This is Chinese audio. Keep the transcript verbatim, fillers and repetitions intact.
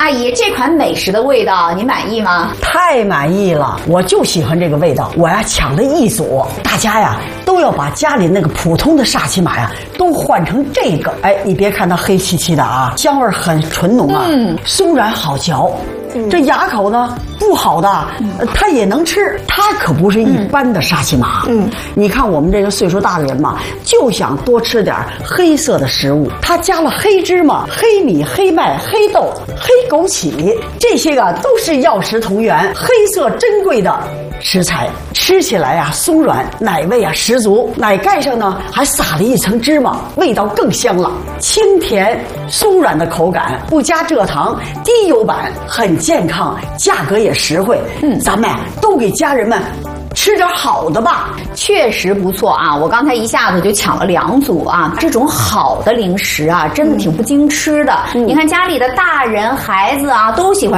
阿姨，这款美食的味道你满意吗？ 太满意了，我就喜欢这个味道。我呀抢了一组，大家呀都要把家里那个普通的沙琪玛呀都换成这个。哎，你别看它黑漆漆的啊，香味很纯浓啊，嗯，松软好嚼。这牙口呢不好的，它也能吃，它可不是一般的沙琪玛。嗯，你看我们这个岁数大的人嘛，就想多吃点黑色的食物，它加了黑芝麻、黑米、黑麦、黑豆、黑枸杞，这些个都是药食同源、黑色珍贵的食材，吃起来呀、啊、松软，奶味啊十足，奶盖上呢还撒了一层芝麻，味道更香了，清甜松软的口感，不加蔗糖，低油版，很健康，价格也实惠。嗯，咱们呀都给家人们吃点好的吧。 确实不错啊，我刚才一下子就抢了两组啊，这种好的零食啊真的挺不经吃的。嗯，你看家里的大人孩子啊都喜欢